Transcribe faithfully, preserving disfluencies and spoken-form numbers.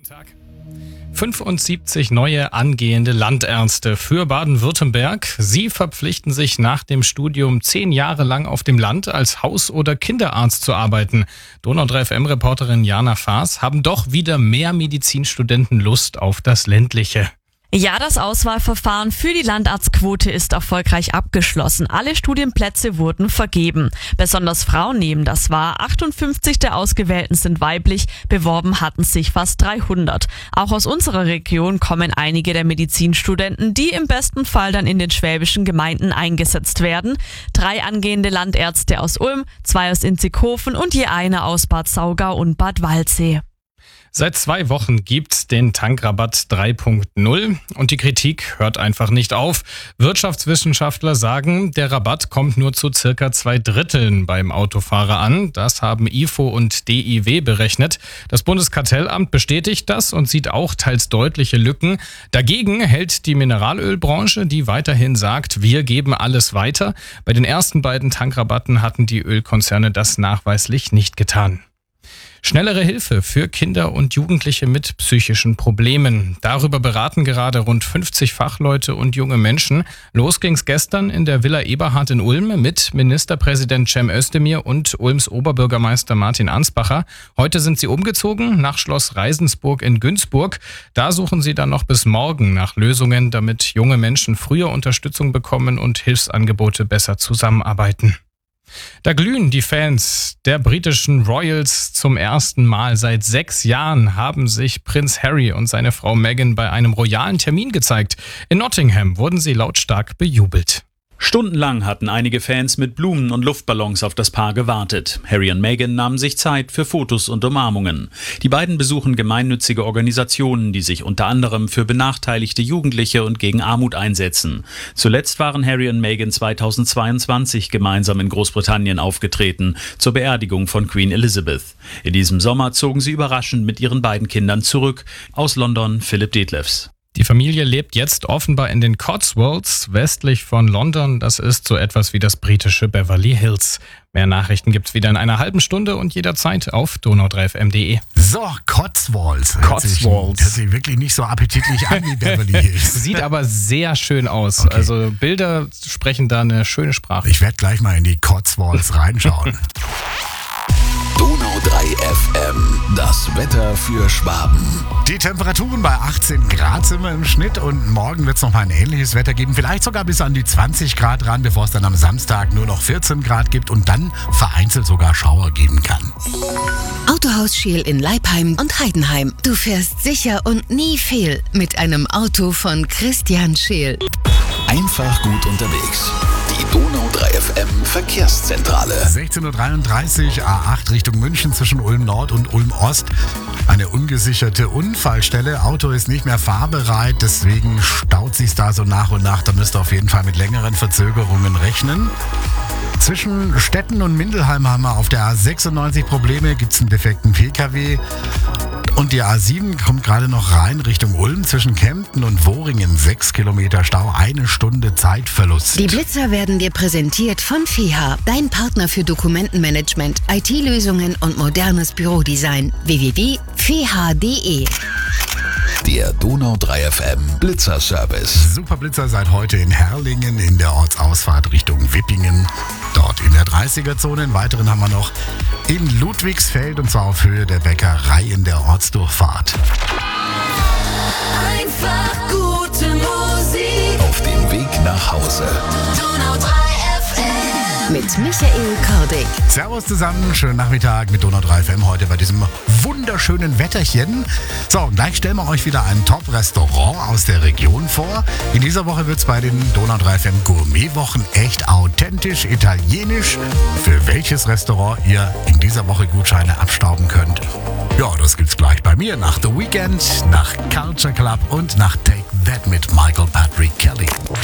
Tag. fünfundsiebzig neue angehende Landärzte für Baden-Württemberg. Sie verpflichten sich nach dem Studium zehn Jahre lang auf dem Land als Haus- oder Kinderarzt zu arbeiten. Donau drei F M-Reporterin Jana Faas, haben doch wieder mehr Medizinstudenten Lust auf das Ländliche. Ja, das Auswahlverfahren für die Landarztquote ist erfolgreich abgeschlossen. Alle Studienplätze wurden vergeben. Besonders Frauen nehmen das wahr. achtundfünfzig der Ausgewählten sind weiblich. Beworben hatten sich fast dreihundert. Auch aus unserer Region kommen einige der Medizinstudenten, die im besten Fall dann in den schwäbischen Gemeinden eingesetzt werden. Drei angehende Landärzte aus Ulm, zwei aus Inzighofen und je einer aus Bad Saugau und Bad Waldsee. Seit zwei Wochen gibt's den Tankrabatt drei Punkt null und die Kritik hört einfach nicht auf. Wirtschaftswissenschaftler sagen, der Rabatt kommt nur zu circa zwei Dritteln beim Autofahrer an. Das haben I F O und D I W berechnet. Das Bundeskartellamt bestätigt das und sieht auch teils deutliche Lücken. Dagegen hält die Mineralölbranche, die weiterhin sagt, wir geben alles weiter. Bei den ersten beiden Tankrabatten hatten die Ölkonzerne das nachweislich nicht getan. Schnellere Hilfe für Kinder und Jugendliche mit psychischen Problemen. Darüber beraten gerade rund fünfzig Fachleute und junge Menschen. Los ging's gestern in der Villa Eberhard in Ulm mit Ministerpräsident Cem Özdemir und Ulms Oberbürgermeister Martin Ansbacher. Heute sind sie umgezogen nach Schloss Reisensburg in Günzburg. Da suchen sie dann noch bis morgen nach Lösungen, damit junge Menschen früher Unterstützung bekommen und Hilfsangebote besser zusammenarbeiten. Da glühen die Fans der britischen Royals zum ersten Mal. Seit sechs Jahren haben sich Prinz Harry und seine Frau Meghan bei einem royalen Termin gezeigt. In Nottingham wurden sie lautstark bejubelt. Stundenlang hatten einige Fans mit Blumen und Luftballons auf das Paar gewartet. Harry und Meghan nahmen sich Zeit für Fotos und Umarmungen. Die beiden besuchen gemeinnützige Organisationen, die sich unter anderem für benachteiligte Jugendliche und gegen Armut einsetzen. Zuletzt waren Harry und Meghan zweitausendzweiundzwanzig gemeinsam in Großbritannien aufgetreten, zur Beerdigung von Queen Elizabeth. In diesem Sommer zogen sie überraschend mit ihren beiden Kindern zurück. Aus London Philipp Detlefs. Die Familie lebt jetzt offenbar in den Cotswolds, westlich von London. Das ist so etwas wie das britische Beverly Hills. Mehr Nachrichten gibt's wieder in einer halben Stunde und jederzeit auf donau drei f m punkt de. So, Cotswolds. Cotswolds. Hört sich wirklich nicht so appetitlich an wie Beverly Hills. Sieht aber sehr schön aus. Okay. Also Bilder sprechen da eine schöne Sprache. Ich werde gleich mal in die Cotswolds reinschauen. Donau drei F M, das Wetter für Schwaben. Die Temperaturen bei achtzehn Grad sind wir im Schnitt und morgen wird es nochmal ein ähnliches Wetter geben. Vielleicht sogar bis an die zwanzig Grad ran, bevor es dann am Samstag nur noch vierzehn Grad gibt und dann vereinzelt sogar Schauer geben kann. Autohaus Scheel in Leipheim und Heidenheim. Du fährst sicher und nie fehl mit einem Auto von Christian Scheel. Einfach gut unterwegs. Die Donau drei F M Verkehrszentrale. sechzehn Uhr dreiunddreißig, A acht Richtung München zwischen Ulm Nord und Ulm Ost. Eine ungesicherte Unfallstelle. Auto ist nicht mehr fahrbereit, deswegen staut sich da so nach und nach. Da müsst ihr auf jeden Fall mit längeren Verzögerungen rechnen. Zwischen Stetten und Mindelheim haben wir auf der A sechsundneunzig Probleme, gibt es einen defekten P K W. Und die A sieben kommt gerade noch rein Richtung Ulm zwischen Kempten und Wohringen. Sechs Kilometer Stau, eine Stunde Zeitverlust. Die Blitzer werden dir präsentiert von F E H, dein Partner für Dokumentenmanagement, I T-Lösungen und modernes Bürodesign. w w w punkt f e h punkt d e. Der Donau drei F M Blitzerservice. Superblitzer seit heute in Herrlingen in der Ortsausfahrt Richtung Wippingen. Dort in der dreißiger-Zone. Einen weiteren haben wir noch in Ludwigsfeld und zwar auf Höhe der Bäckerei in der Ortsdurchfahrt. Einfach gute Musik. Auf dem Weg nach Hause. Donau drei F M. Mit Michael Kordick. Servus zusammen, schönen Nachmittag mit Donau drei F M heute bei diesem wunderschönen Wetterchen. So, und gleich stellen wir euch wieder ein Top-Restaurant aus der Region vor. In dieser Woche wird es bei den Donau drei F M Gourmet-Wochen echt authentisch italienisch. Für welches Restaurant ihr in dieser Woche Gutscheine abstauben könnt. Ja, das gibt's gleich bei mir nach The Weeknd, nach Culture Club und nach Take That mit Michael Patrick Kelly.